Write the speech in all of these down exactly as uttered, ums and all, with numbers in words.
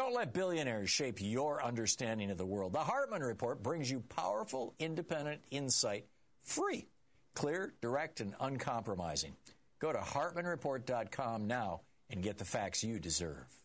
Don't let billionaires shape your understanding of the world. The Hartman Report brings you powerful, independent insight, free, clear, direct, and uncompromising. Go to hartman report dot com now and get the facts you deserve.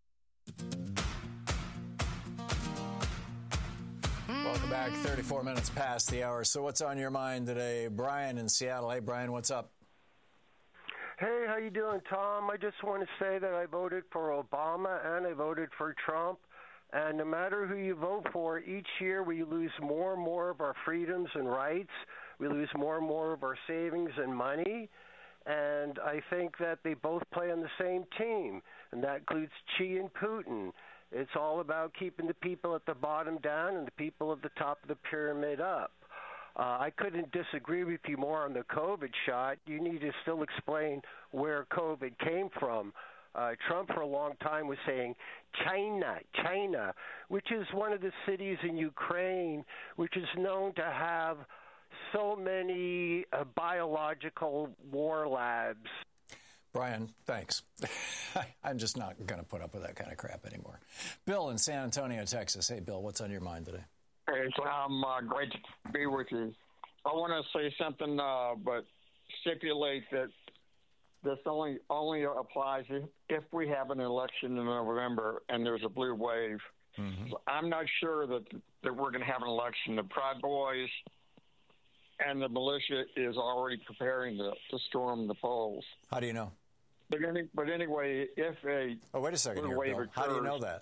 Welcome back. thirty-four minutes past the hour. So what's on your mind today? Brian in Seattle. Hey, Brian, what's up? Hey, how you doing, Tom? I just want to say that I voted for Obama and I voted for Trump. And no matter who you vote for, each year we lose more and more of our freedoms and rights. We lose more and more of our savings and money. And I think that they both play on the same team, and that includes Xi and Putin. It's all about keeping the people at the bottom down and the people at the top of the pyramid up. Uh, I couldn't disagree with you more on the COVID shot. You need to still explain where COVID came from. Uh, Trump for a long time was saying China, China, which is one of the cities in Ukraine which is known to have so many uh, biological war labs. Brian, thanks. I'm just not going to put up with that kind of crap anymore. Bill in San Antonio, Texas. Hey, Bill, what's on your mind today? Hey, Tom, uh, great to be with you. I want to say something, uh, but stipulate that this only only applies if, if we have an election in November and there's a blue wave. Mm-hmm. So I'm not sure that that we're going to have an election. The Proud Boys and the militia is already preparing to, to storm the polls. How do you know? But, any, but anyway, if a oh wait a second blue here, wave Bill. occurs, how do you know that?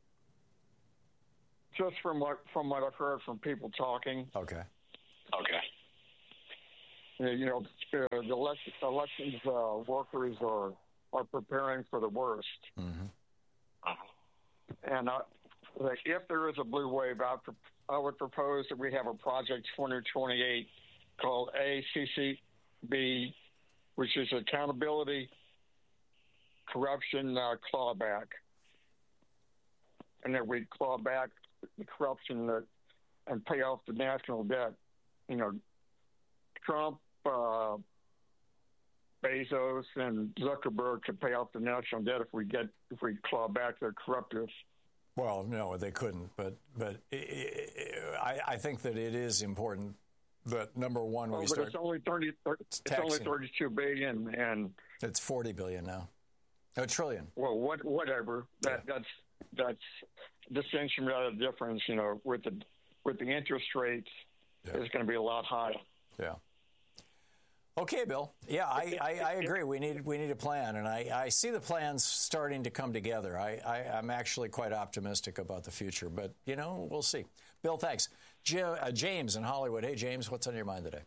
Just from what from what I've heard from people talking. Okay. Okay. You know, uh, the election, elections uh, workers are are preparing for the worst. Mm-hmm. And uh, like if there is a blue wave, I, I would propose that we have a Project twenty twenty-eight called A C C B, which is Accountability Corruption uh, Clawback, and that we claw back the corruption that, and pay off the national debt. You know, Trump, uh, Bezos, and Zuckerberg could pay off the national debt if we get if we claw back their corruptors. Well, no, they couldn't. But but it, it, I, I think that it is important that number one we oh, but start. It's only thirty. It's taxing. only thirty-two billion, and it's forty billion now. A trillion. Well, what whatever. That yeah. that's that's distinction without a difference. You know, with the with the interest rates, yeah. it's going to be a lot higher. Yeah. Okay, Bill. Yeah, I, I, I agree. We need we need a plan, and I, I see the plans starting to come together. I, I, I'm actually quite optimistic about the future, but, you know, we'll see. Bill, thanks. J- uh, James in Hollywood. Hey, James, what's on your mind today?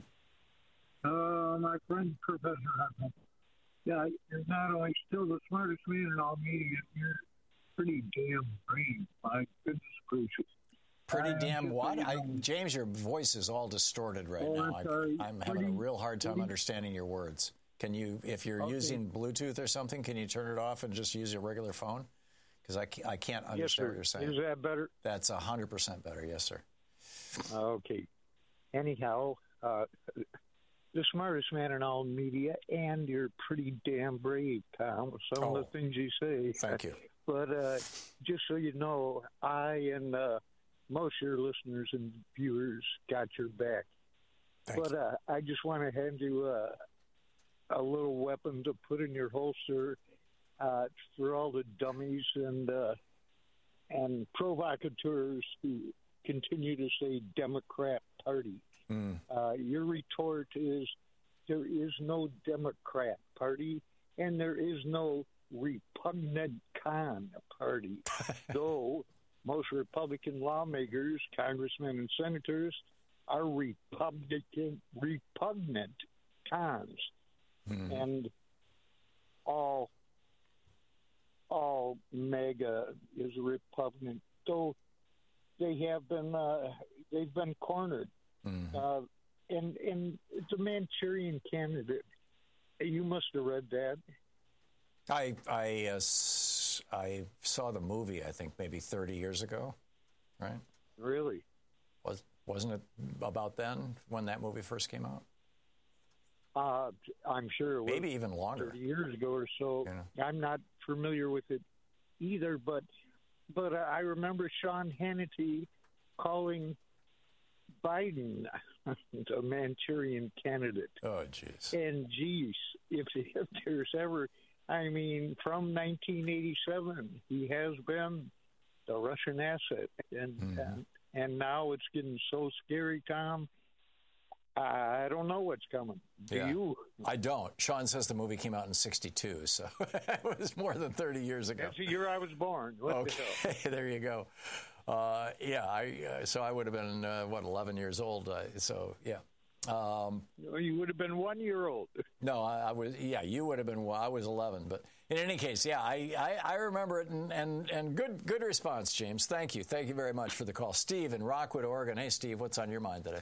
Uh, my friend, Professor Huffman. Yeah, you're not only still the smartest man in all media, you're pretty damn brave. My goodness gracious. Pretty damn what? I, James, your voice is all distorted right oh, now. I'm, sorry. I, I'm having pretty, a real hard time pretty, understanding your words. Can you, if you're okay. using Bluetooth or something, can you turn it off and just use your regular phone? Because I, I can't understand yes, sir. what you're saying. Is that better? That's one hundred percent better. Yes, sir. Okay. Anyhow, uh, the smartest man in all media, and you're pretty damn brave, Tom, with some oh, of the things you say. Thank you. But uh, just so you know, I and uh, most of your listeners and viewers got your back. Thank but uh, I just want to hand you uh, a little weapon to put in your holster uh, for all the dummies and uh, and provocateurs who continue to say Democrat Party. Mm. Uh, your retort is there is no Democrat Party and there is no repugnant con party, though most Republican lawmakers, congressmen, and senators are Republican repugnant cons, mm. and all all MAGA is repugnant. Though they have been uh, they've been cornered, mm. uh, and and the Manchurian Candidate. You must have read that. I I uh, I saw the movie. I think maybe thirty years ago, right? Really? Was wasn't it about then when that movie first came out? Uh, I'm sure it was. Maybe even longer. thirty years ago or so. Yeah. I'm not familiar with it either, but but uh, I remember Sean Hannity calling Biden a Manchurian candidate. Oh, jeez. And geez, if, if there's ever, I mean, from nineteen eighty-seven, he has been the Russian asset, and mm-hmm. and, and now it's getting so scary, Tom. I don't know what's coming. Do yeah. you? I don't. Sean says the movie came out in sixty-two, so it was more than thirty years ago. That's the year I was born. What okay, the there you go. Uh, yeah, I uh, so I would have been uh, what eleven years old. Uh, so yeah, um, you would have been one year old. No, I, I was. Yeah, you would have been. Well, I was eleven. But in any case, yeah, I, I, I remember it, and, and and good good response, James. Thank you, thank you very much for the call, Steve in Rockwood, Oregon. Hey, Steve, what's on your mind today?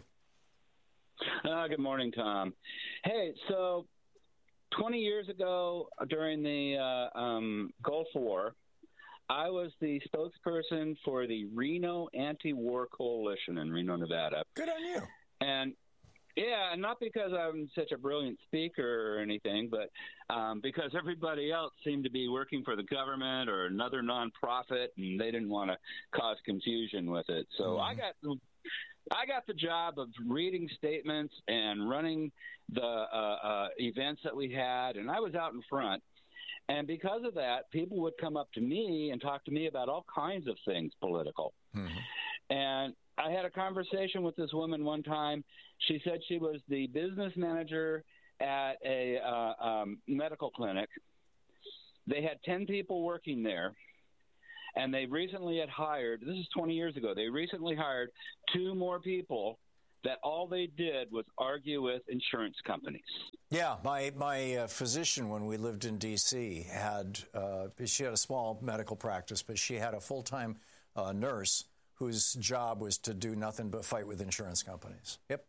Uh, good morning, Tom. Hey, so twenty years ago during the uh, um, Gulf War, I was the spokesperson for the Reno Anti-War Coalition in Reno, Nevada. Good on you. And, yeah, not because I'm such a brilliant speaker or anything, but um, because everybody else seemed to be working for the government or another nonprofit, and they didn't want to cause confusion with it. So mm-hmm. I got I got the job of reading statements and running the uh, uh, events that we had, and I was out in front. And because of that, people would come up to me and talk to me about all kinds of things political. Mm-hmm. And I had a conversation with this woman one time. She said she was the business manager at a uh, um, medical clinic. They had ten people working there. And they recently had hired, this is twenty years ago, they recently hired two more people that all they did was argue with insurance companies. Yeah, my my uh, physician, when we lived in D C, had, uh, she had a small medical practice, but she had a full-time uh, nurse whose job was to do nothing but fight with insurance companies. Yep.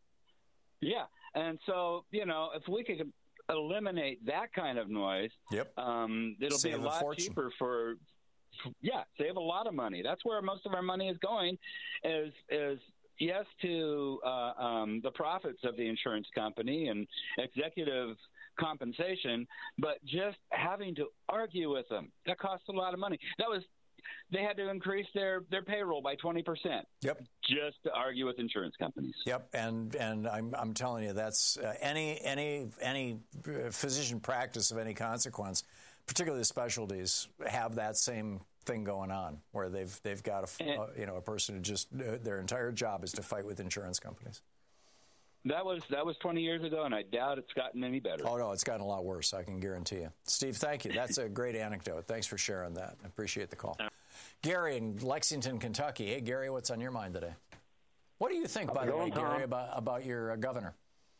Yeah, and so, you know, if we could eliminate that kind of noise, yep. um, it'll Save be a lot fortune. cheaper for... Yeah, save a lot of money. That's where most of our money is going, is is yes to uh, um, the profits of the insurance company and executive compensation, but just having to argue with them, that costs a lot of money. That was they had to increase their, their payroll by twenty percent. Yep. Just to argue with insurance companies. Yep, and and I'm I'm telling you, that's uh, any any any physician practice of any consequence, particularly the specialties, have that same thing going on, where they've they've got a uh, you know a person who just uh, their entire job is to fight with insurance companies. That was that was twenty years ago, and I doubt it's gotten any better. Oh no, it's gotten a lot worse. I can guarantee you. Steve, thank you. That's a great anecdote. Thanks for sharing that. I appreciate the call. Gary in Lexington, Kentucky. Hey, Gary, what's on your mind today? What do you think, by the way, Gary, about about your uh, governor?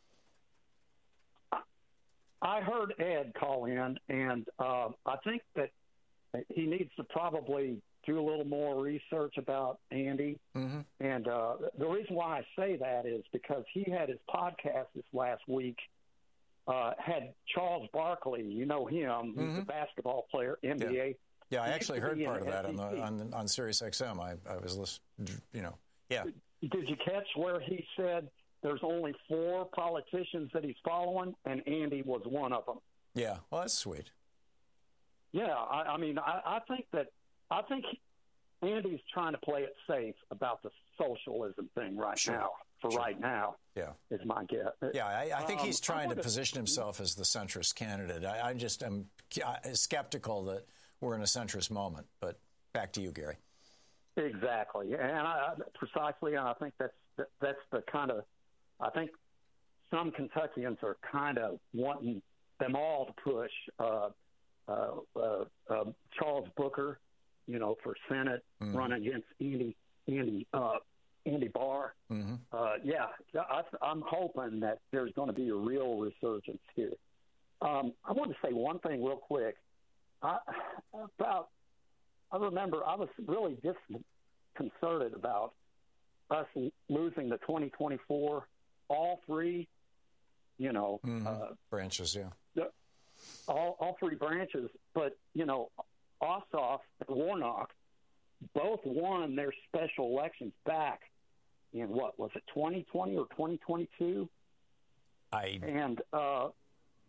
I heard Ed call in, and uh, I think that he needs to probably do a little more research about Andy. Mm-hmm. And uh, the reason why I say that is because he had his podcast this last week, uh, had Charles Barkley, you know him, mm-hmm. he's a basketball player, N B A. Yeah, yeah I actually heard part of that on, the, on, on Sirius X M. I, I was listening, you know, yeah. Did you catch where he said there's only four politicians that he's following, and Andy was one of them? Yeah, well, that's sweet. Yeah, I, I mean, I, I think that I think Andy's trying to play it safe about the socialism thing right sure. now. For sure. right now, yeah, is my guess. Yeah, I, I think um, he's trying to to position himself as the centrist candidate. I, I just am skeptical that we're in a centrist moment. But back to you, Gary. Exactly, and I, precisely, and I think that's that's the kind of I think some Kentuckians are kind of wanting them all to push uh, uh, uh, uh, Charles Booker, you know, for Senate, mm-hmm. running against Andy Andy uh, Andy Barr. Mm-hmm. Uh, yeah, I, I'm hoping that there's going to be a real resurgence here. Um, I want to say one thing real quick. I, about I remember I was really disconcerted about us losing the twenty twenty-four, all three, you know, mm-hmm. uh, branches, yeah. The, all, all three branches, but, you know, Ossoff and Warnock both won their special elections back in, what, was it twenty twenty or twenty twenty-two? I And, uh,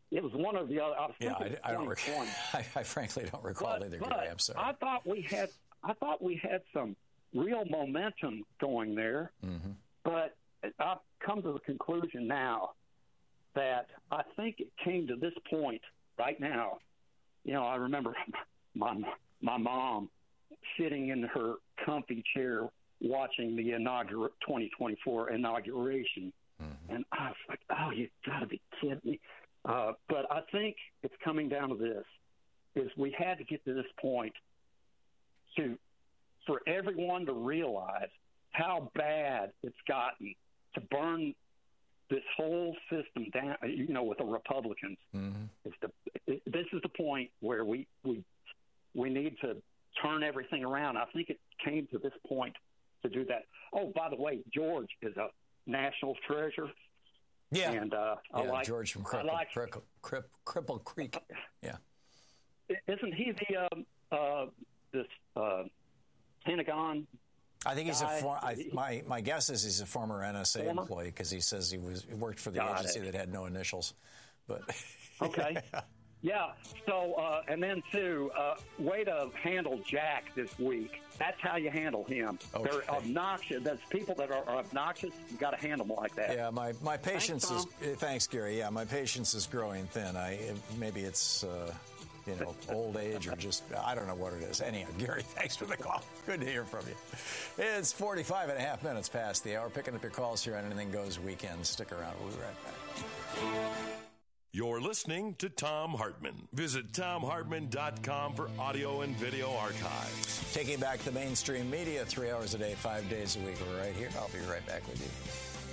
It was one of the other. I was yeah, I, I don't. Rec- I, I frankly don't recall but, either. But Gary, I'm sorry. I thought we had. I thought we had some real momentum going there, mm-hmm. but I've come to the conclusion now that I think it came to this point right now. You know, I remember my my mom sitting in her comfy chair watching the inaugural twenty twenty-four inauguration, mm-hmm. and I was like, "Oh, you got to be kidding me!" Uh, but I think it's coming down to this: is we had to get to this point to for everyone to realize how bad it's gotten to burn this whole system down, you know, with the Republicans. Mm-hmm. It's the, it, this is the point where we, we we need to turn everything around. I think it came to this point to do that. Oh, by the way, George is a national treasure. Yeah, and uh, yeah, I like George from Cripple, like, Cripple, Cripple, Cripple Creek. Yeah, isn't he the um, uh, this uh, Pentagon? I think he's guy? a for, I, my my guess is he's a former N S A former? employee because he says he was he worked for the Got agency it. that had no initials. But okay, yeah. So uh, and then too, uh, way to handle Jack this week. That's how you handle him. Okay. They're obnoxious. There's people that are, are obnoxious. You got to handle them like that. Yeah, my, my patience thanks, is. Thanks, Gary. Yeah, my patience is growing thin. I maybe it's. Uh, You know, old age or just, I don't know what it is. Anyhow, Gary, thanks for the call. Good to hear from you. It's forty-five and a half minutes past the hour. Picking up your calls here on Anything Goes Weekend. Stick around. We'll be right back. You're listening to Thom Hartmann. Visit Thom Hartmann dot com for audio and video archives. Taking back the mainstream media three hours a day, five days a week. We're right here. I'll be right back with you.